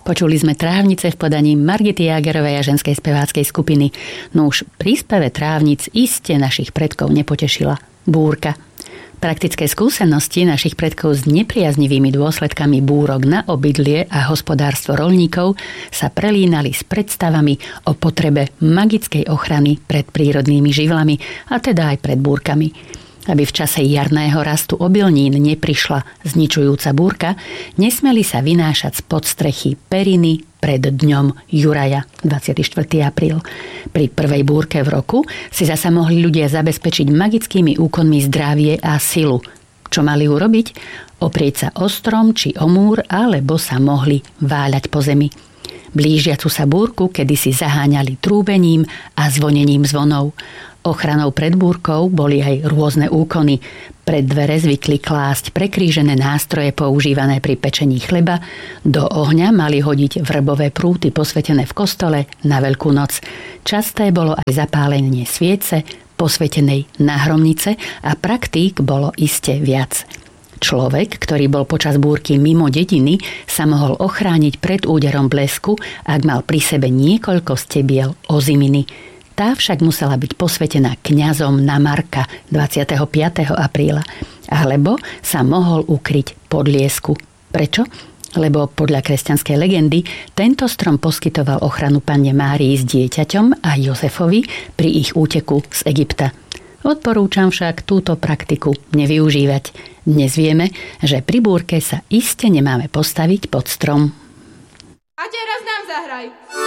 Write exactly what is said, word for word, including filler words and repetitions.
Počuli sme Trávnice v podaní Margity Jágerovej a ženskej speváckej skupiny. No už pri speve Trávnic iste našich predkov nepotešila búrka. Praktické skúsenosti našich predkov s nepriaznivými dôsledkami búrok na obydlie a hospodárstvo roľníkov sa prelínali s predstavami o potrebe magickej ochrany pred prírodnými živlami, a teda aj pred búrkami. Aby v čase jarného rastu obilnín neprišla zničujúca búrka, nesmeli sa vynášať spod strechy periny pred dňom Juraja, dvadsiateho štvrtého apríla. Pri prvej búrke v roku si zasa mohli ľudia zabezpečiť magickými úkonmi zdravie a silu. Čo mali urobiť? Oprieť sa o strom či o múr, alebo sa mohli váľať po zemi. Blížiacu sa búrku kedysi zaháňali trúbením a zvonením zvonov. Ochranou pred búrkou boli aj rôzne úkony. Pred dvere zvykli klásť prekrížené nástroje používané pri pečení chleba. Do ohňa mali hodiť vrbové prúty posvetené v kostole na Veľkú noc. Časté bolo aj zapálenie sviece, posvetenej na hromnice, a praktík bolo iste viac. Človek, ktorý bol počas búrky mimo dediny, sa mohol ochrániť pred úderom blesku, ak mal pri sebe niekoľko stebiel oziminy. Tá však musela byť posvetená kňazom na Marka dvadsiateho piateho apríla, alebo sa mohol ukryť pod liesku. Prečo? Lebo podľa kresťanskej legendy tento strom poskytoval ochranu Panne Márii s dieťaťom a Jozefovi pri ich úteku z Egypta. Odporúčam však túto praktiku nevyužívať. Dnes vieme, že pri búrke sa iste nemáme postaviť pod strom. A teraz nám zahraj.